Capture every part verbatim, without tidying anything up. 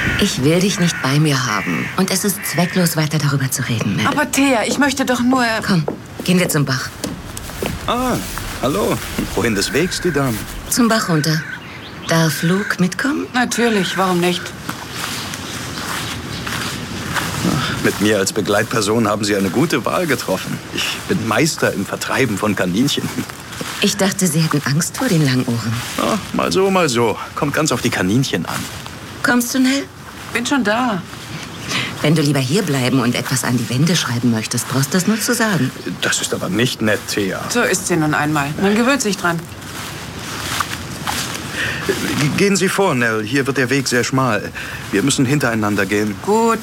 Ich will dich nicht bei mir haben. Und es ist zwecklos, weiter darüber zu reden, Mel. Aber Thea, ich möchte doch nur... Komm, gehen wir zum Bach. Ah, hallo. Wohin des Wegs, die Dame? Zum Bach runter. Darf Luke mitkommen? Natürlich, warum nicht? Ach, mit mir als Begleitperson haben Sie eine gute Wahl getroffen. Ich bin Meister im Vertreiben von Kaninchen. Ich dachte, Sie hätten Angst vor den Langohren. Ah, mal so, mal so. Kommt ganz auf die Kaninchen an. Kommst du, Nell? Bin schon da. Wenn du lieber hier bleiben und etwas an die Wände schreiben möchtest, brauchst du das nur zu sagen. Das ist aber nicht nett, Thea. So ist sie nun einmal. Man gewöhnt sich dran. Gehen Sie vor, Nell. Hier wird der Weg sehr schmal. Wir müssen hintereinander gehen. Gut.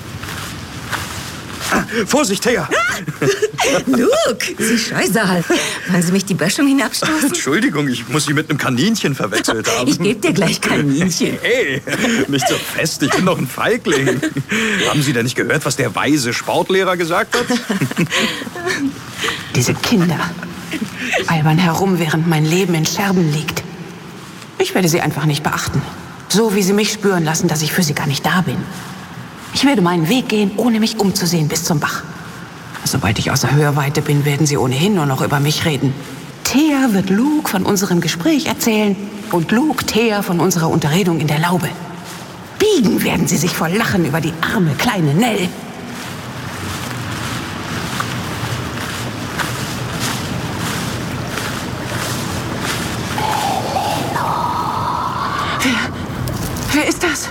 Ah, Vorsicht, Thea! Luke, Sie Scheusal. Wollen Sie mich die Böschung hinabstoßen? Entschuldigung, ich muss Sie mit einem Kaninchen verwechselt haben. Ich gebe dir gleich Kaninchen. Hey, nicht so fest, ich bin doch ein Feigling. Haben Sie denn nicht gehört, was der weise Sportlehrer gesagt hat? Diese Kinder albern herum, während mein Leben in Scherben liegt. Ich werde sie einfach nicht beachten. So wie sie mich spüren lassen, dass ich für sie gar nicht da bin. Ich werde meinen Weg gehen, ohne mich umzusehen, bis zum Bach. Sobald ich außer Hörweite bin, werden sie ohnehin nur noch über mich reden. Thea wird Luke von unserem Gespräch erzählen und Luke Thea von unserer Unterredung in der Laube. Biegen werden sie sich vor Lachen über die arme kleine Nell. Wer? Wer ist das?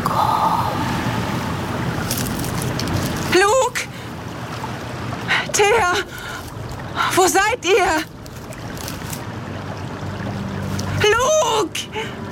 Luke! Thea! Wo seid ihr? Luke!